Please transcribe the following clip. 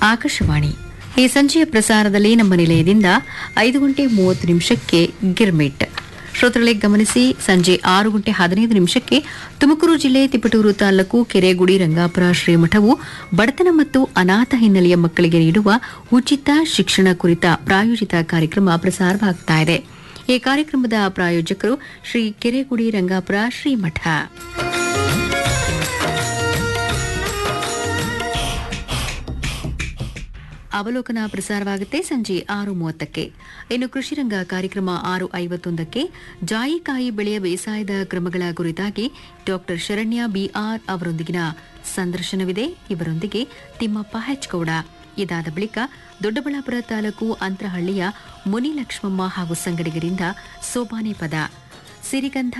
ಆಕಾಶವಾಣಿ ಈ ಸಂಜೆಯ ಪ್ರಸಾರದಲ್ಲಿ ನಮ್ಮ ನಿಲಯದಿಂದ 5:30 ಗಿರ್ಮಿಟ್. ಶ್ರೋತೃಗಳೇ ಗಮನಿಸಿ, ಸಂಜೆ 6:15 ತುಮಕೂರು ಜಿಲ್ಲೆ ತಿಪಟೂರು ತಾಲೂಕು ಕೆರೆಗುಡಿ ರಂಗಾಪುರ ಶ್ರೀಮಠವು ಬಡತನ ಮತ್ತು ಅನಾಥ ಹಿನ್ನೆಲೆಯ ಮಕ್ಕಳಿಗೆ ನೀಡುವ ಉಚಿತ ಶಿಕ್ಷಣ ಕುರಿತ ಪ್ರಾಯೋಜಿತ ಕಾರ್ಯಕ್ರಮ ಪ್ರಸಾರವಾಗುತ್ತಿದೆ. ಈ ಕಾರ್ಯಕ್ರಮದ ಪ್ರಾಯೋಜಕರು ಶ್ರೀ ಕೆರೆಗುಡಿ ರಂಗಾಪುರ ಶ್ರೀಮಠ. ಅವಲೋಕನ ಪ್ರಸಾರವಾಗುತ್ತೆ ಸಂಜೆ 6:30. ಇನ್ನು ಕೃಷಿರಂಗ ಕಾರ್ಯಕ್ರಮ 6:51. ಜಾಯಿಕಾಯಿ ಬೆಳೆಯ ಬೇಸಾಯದ ಕ್ರಮಗಳ ಕುರಿತಾಗಿ ಡಾ ಶರಣ್ಯ ಬಿಆರ್ ಅವರೊಂದಿಗಿನ ಸಂದರ್ಶನವಿದೆ. ಇವರೊಂದಿಗೆ ತಿಮ್ಮಪ್ಪ ಹೆಚ್ಗೌಡ. ಇದಾದ ಬಳಿಕ ದೊಡ್ಡಬಳ್ಳಾಪುರ ತಾಲೂಕು ಅಂತರಹಳ್ಳಿಯ ಮುನಿಲಕ್ಷ್ಮಮ್ಮ ಹಾಗೂ ಸಂಗಡಿಗರಿಂದ ಸೋಬಾನೆ ಪದ, ಸಿರಿಗಂಧ